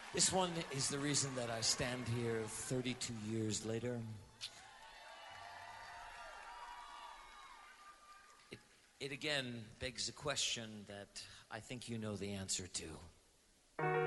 This one is the reason that I stand here 32 years later. It again begs a question that I think you know the answer to.